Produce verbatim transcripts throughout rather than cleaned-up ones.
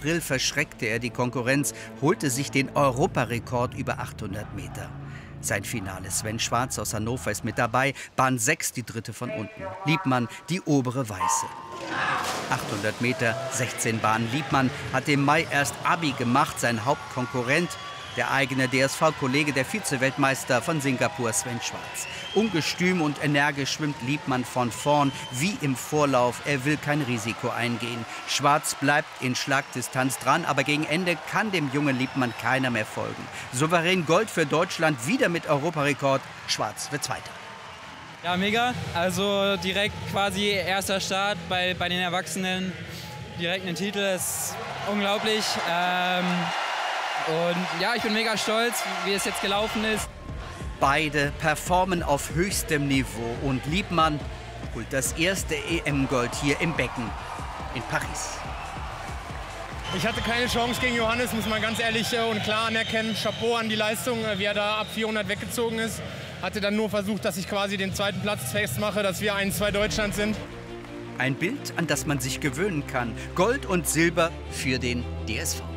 April verschreckte er die Konkurrenz, holte sich den Europarekord über achthundert Meter. Sein Finale. Sven Schwarz aus Hannover ist mit dabei. Bahn sechs, die dritte von unten. Liebmann, die obere weiße. achthundert Meter, sechzehn Bahnen. Liebmann hat im Mai erst Abi gemacht. Sein Hauptkonkurrent, der eigene D S V-Kollege, der Vize-Weltmeister von Singapur, Sven Schwarz. Ungestüm und energisch schwimmt Liebmann von vorn, wie im Vorlauf. Er will kein Risiko eingehen. Schwarz bleibt in Schlagdistanz dran, aber gegen Ende kann dem jungen Liebmann keiner mehr folgen. Souverän Gold für Deutschland, wieder mit Europarekord. Schwarz wird Zweiter. Ja, mega. Also direkt quasi erster Start bei, bei den Erwachsenen. Direkt einen Titel, ist unglaublich. Ähm Und ja, ich bin mega stolz, wie es jetzt gelaufen ist. Beide performen auf höchstem Niveau und Liebmann holt das erste E M-Gold hier im Becken in Paris. Ich hatte keine Chance gegen Johannes, muss man ganz ehrlich und klar anerkennen. Chapeau an die Leistung, wie er da ab vierhundert weggezogen ist. Hatte dann nur versucht, dass ich quasi den zweiten Platz festmache, dass wir eins, zwei Deutschland sind. Ein Bild, an das man sich gewöhnen kann. Gold und Silber für den D S V.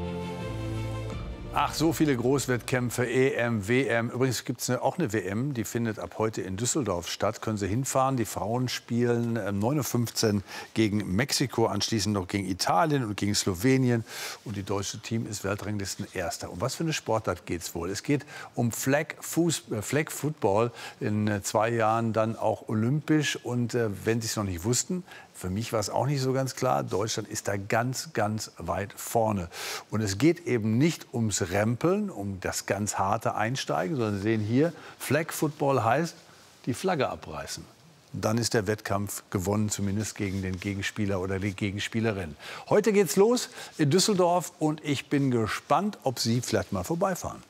Ach, so viele Großwettkämpfe, E M, W M. Übrigens gibt es auch eine W M, die findet ab heute in Düsseldorf statt. Können Sie hinfahren. Die Frauen spielen neun Uhr fünfzehn gegen Mexiko, anschließend noch gegen Italien und gegen Slowenien. Und die deutsche Team ist Weltranglistenerster. Um was für eine Sportart geht es wohl? Es geht um Flag, Fuß, äh, Flag Football, in äh, zwei Jahren dann auch olympisch. Und äh, wenn Sie es noch nicht wussten, für mich war es auch nicht so ganz klar. Deutschland ist da ganz, ganz weit vorne. Und es geht eben nicht ums Rempeln, um das ganz harte Einsteigen, sondern Sie sehen hier, Flag Football heißt, die Flagge abreißen. Dann ist der Wettkampf gewonnen, zumindest gegen den Gegenspieler oder die Gegenspielerin. Heute geht's los in Düsseldorf und ich bin gespannt, ob Sie vielleicht mal vorbeifahren.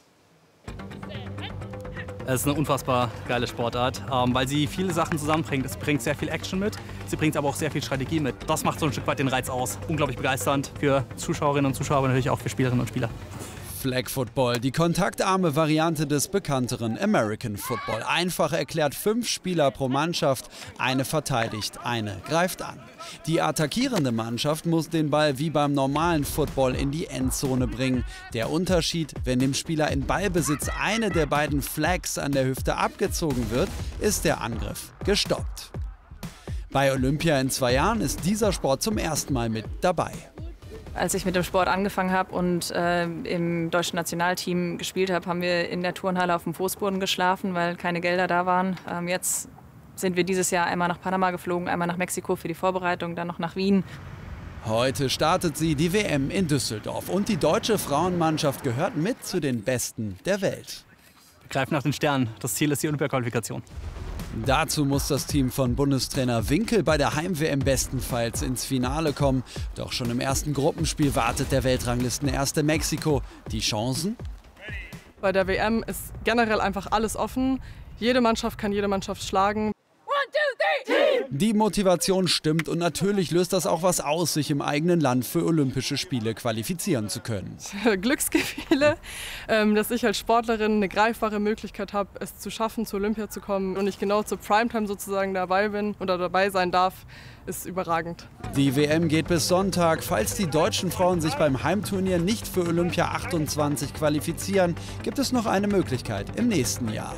Es ist eine unfassbar geile Sportart, ähm, weil sie viele Sachen zusammenbringt. Es bringt sehr viel Action mit, sie bringt aber auch sehr viel Strategie mit. Das macht so ein Stück weit den Reiz aus. Unglaublich begeisternd für Zuschauerinnen und Zuschauer, aber natürlich auch für Spielerinnen und Spieler. Flag Football, die kontaktarme Variante des bekannteren American Football. Einfach erklärt, fünf Spieler pro Mannschaft, eine verteidigt, eine greift an. Die attackierende Mannschaft muss den Ball wie beim normalen Football in die Endzone bringen. Der Unterschied, wenn dem Spieler in Ballbesitz eine der beiden Flags an der Hüfte abgezogen wird, ist der Angriff gestoppt. Bei Olympia in zwei Jahren ist dieser Sport zum ersten Mal mit dabei. Als ich mit dem Sport angefangen habe und äh, im deutschen Nationalteam gespielt habe, haben wir in der Turnhalle auf dem Fußboden geschlafen, weil keine Gelder da waren. Ähm, jetzt sind wir dieses Jahr einmal nach Panama geflogen, einmal nach Mexiko für die Vorbereitung, dann noch nach Wien. Heute startet sie die W M in Düsseldorf und die deutsche Frauenmannschaft gehört mit zu den Besten der Welt. Wir greifen nach den Sternen. Das Ziel ist die Olympia-Qualifikation. Dazu muss das Team von Bundestrainer Winkel bei der Heim-W M bestenfalls ins Finale kommen. Doch schon im ersten Gruppenspiel wartet der Weltranglistenerste Mexiko. Die Chancen? Bei der W M ist generell einfach alles offen. Jede Mannschaft kann jede Mannschaft schlagen. Die Motivation stimmt und natürlich löst das auch was aus, sich im eigenen Land für Olympische Spiele qualifizieren zu können. Glücksgefühle, dass ich als Sportlerin eine greifbare Möglichkeit habe, es zu schaffen, zu Olympia zu kommen und ich genau zur Primetime sozusagen dabei bin oder dabei sein darf, ist überragend. Die W M geht bis Sonntag. Falls die deutschen Frauen sich beim Heimturnier nicht für Olympia achtundzwanzig qualifizieren, gibt es noch eine Möglichkeit im nächsten Jahr.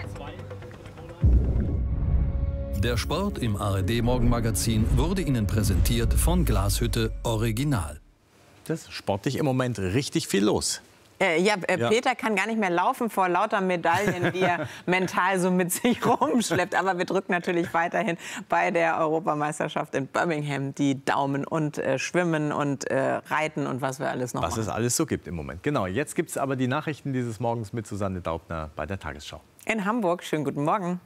Der Sport im A R D-Morgenmagazin wurde Ihnen präsentiert von Glashütte Original. Das ist sportlich im Moment richtig viel los. Äh, ja, äh, Ja. Peter kann gar nicht mehr laufen vor lauter Medaillen, die er mental so mit sich rumschleppt. Aber wir drücken natürlich weiterhin bei der Europameisterschaft in Birmingham die Daumen und äh, Schwimmen und äh, Reiten und was wir alles noch Was machen. es alles so gibt im Moment. Genau, jetzt gibt es aber die Nachrichten dieses Morgens mit Susanne Daubner bei der Tagesschau. In Hamburg, schönen guten Morgen.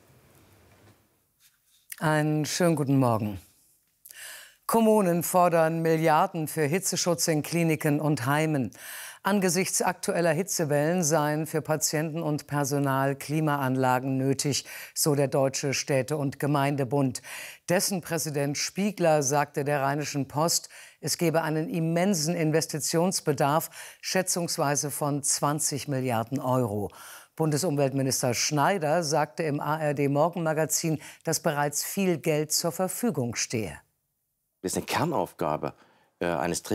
Einen schönen guten Morgen. Kommunen fordern Milliarden für Hitzeschutz in Kliniken und Heimen. Angesichts aktueller Hitzewellen seien für Patienten und Personal Klimaanlagen nötig, so der Deutsche Städte- und Gemeindebund. Dessen Präsident Spiegler sagte der Rheinischen Post, es gebe einen immensen Investitionsbedarf, schätzungsweise von zwanzig Milliarden Euro. Bundesumweltminister Schneider sagte im A R D-Morgenmagazin, dass bereits viel Geld zur Verfügung stehe. Das ist eine Kernaufgabe äh, eines